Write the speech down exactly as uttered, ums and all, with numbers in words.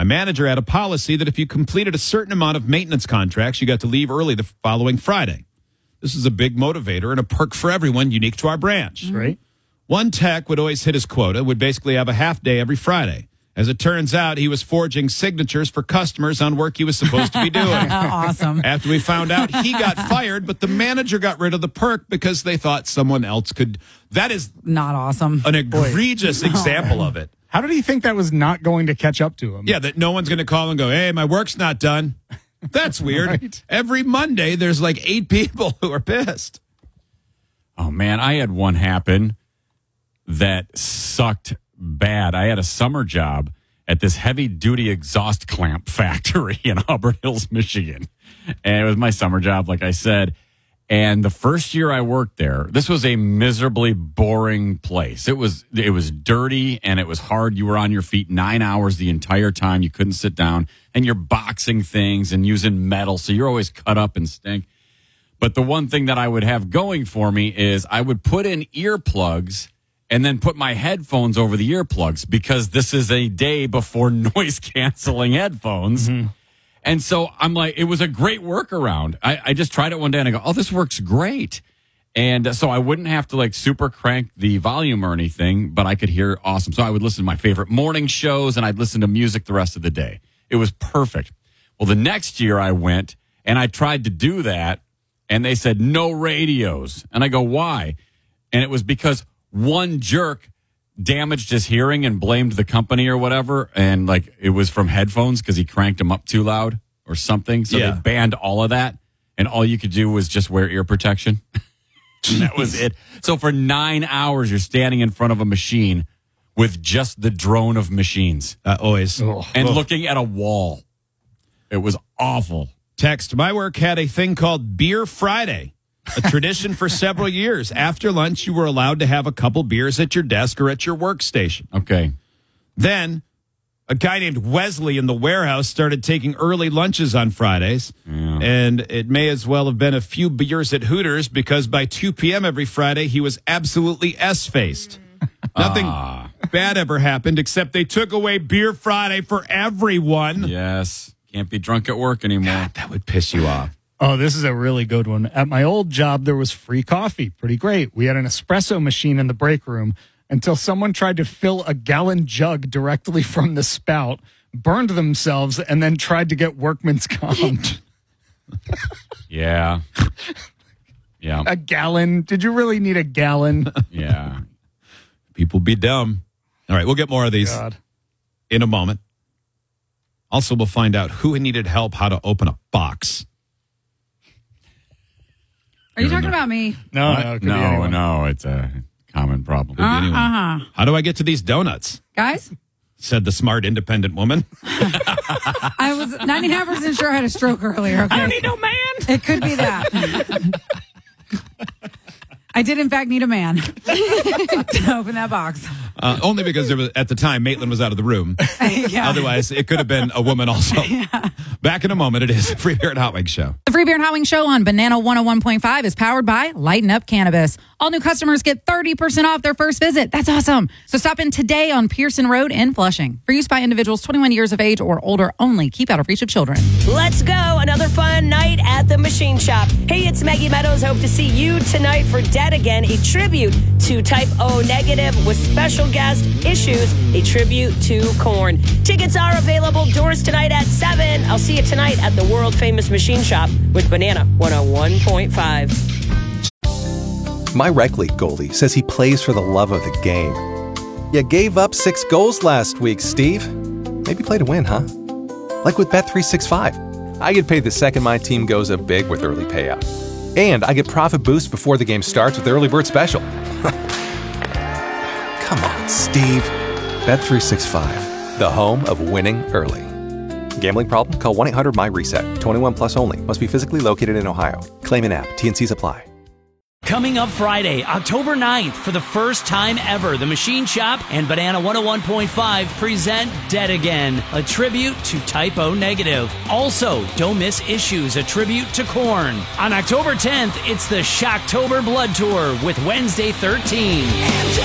My manager had a policy that if you completed a certain amount of maintenance contracts, you got to leave early the following Friday. This is a big motivator and a perk for everyone unique to our branch. Right. One tech would always hit his quota, would basically have a half day every Friday. As it turns out, he was forging signatures for customers on work he was supposed to be doing. Awesome. After we found out, he got fired, but the manager got rid of the perk because they thought someone else could. That is Not awesome. an egregious example of it. How did he think that was not going to catch up to him? Yeah, that no one's going to call and go, hey, my work's not done. That's weird. Right. Every Monday, there's like eight people who are pissed. Oh, man, I had one happen that sucked bad. I had a summer job at this heavy-duty exhaust clamp factory in Auburn Hills, Michigan. And it was my summer job, like I said. And the first year I worked there, this was a miserably boring place. It was it was dirty and it was hard. You were on your feet nine hours the entire time. You couldn't sit down. And you're boxing things and using metal, so you're always cut up and stink. But the one thing that I would have going for me is I would put in earplugs and then put my headphones over the earplugs because this is a day before noise-canceling headphones. Mm-hmm. And so I'm like, it was a great workaround. I, I just tried it one day and I go, oh, this works great. And so I wouldn't have to like super crank the volume or anything, but I could hear awesome. So I would listen to my favorite morning shows and I'd listen to music the rest of the day. It was perfect. Well, the next year I went and I tried to do that and they said, no radios. And I go, why? And it was because one jerk damaged his hearing and blamed the company or whatever. And like it was from headphones because he cranked them up too loud or something. So Yeah. they banned all of that. And all you could do was just wear ear protection. And that was it. So for nine hours, you're standing in front of a machine with just the drone of machines Uh, always. Oh. and Oh. looking at a wall. It was awful. Text, my work had a thing called Beer Friday, a tradition for several years. After lunch, you were allowed to have a couple beers at your desk or at your workstation. Okay. Then a guy named Wesley in the warehouse started taking early lunches on Fridays. Yeah. And it may as well have been a few beers at Hooters because by two p.m. every Friday, he was absolutely S-faced. Nothing Ah. bad ever happened except they took away Beer Friday for everyone. Yes. Can't be drunk at work anymore. God, that would piss you off. Oh, this is a really good one. At my old job, there was free coffee. Pretty great. We had an espresso machine in the break room until someone tried to fill a gallon jug directly from the spout, burned themselves, and then tried to get workman's comp. Yeah. Yeah. A gallon? Did you really need a gallon? Yeah. People be dumb. All right, we'll get more of these God. in a moment. Also, we'll find out who needed help how to open a box. Are you talking about me? No, no, it could be No, anyone. no, it's a common problem. Could be anyone. Uh-huh. How do I get to these donuts? Guys, Said the smart, independent woman. I was ninety-nine percent sure I had a stroke earlier. Okay? I don't need no man. It could be that. I did, in fact, need a man to open that box. Uh, only because there was, at the time, Maitland was out of the room. Yeah. Otherwise, it could have been a woman also. Yeah. Back in a moment, it is the Free Beer and Hot Wings Show. The Free Beer and Hot Wings Show on Banana one oh one point five is powered by Lighten Up Cannabis. All new customers get thirty percent off their first visit. That's awesome. So stop in today on Pearson Road in Flushing. For use by individuals twenty-one years of age or older only. Keep out of reach of children. Let's go. Another fun night at the Machine Shop. Hey, it's Maggie Meadows. Hope to see you tonight for Dead Again, a tribute to Type O Negative with special guest Issues, a tribute to Korn. Tickets are available. Doors tonight at seven. I'll see you tonight at the world famous Machine Shop with Banana one oh one point five. My rec league goalie says he plays for the love of the game. You gave up six goals last week, Steve. Maybe play to win, huh? Like with Bet three sixty-five. I get paid the second my team goes up big with early payout. And I get profit boost before the game starts with Early Bird Special. Come on, Steve. Bet three sixty-five, the home of winning early. Gambling problem? Call one eight hundred my reset. twenty-one plus only. Must be physically located in Ohio. Claim in app. T N Cs apply. Coming up Friday, October ninth, for the first time ever, the Machine Shop and Banana one oh one point five present Dead Again, a tribute to Type O Negative. Also, don't miss Issues, a tribute to Korn. On October tenth, it's the Shocktober Blood Tour with Wednesday thirteen.